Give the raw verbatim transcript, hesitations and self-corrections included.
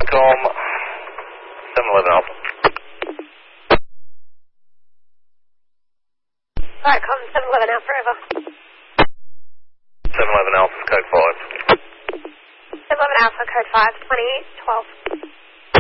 com, seven eleven Alpha. Alright, com seven eleven Alpha, over. seven eleven Alpha, code five. seven eleven Alpha, code five, twenty twelve.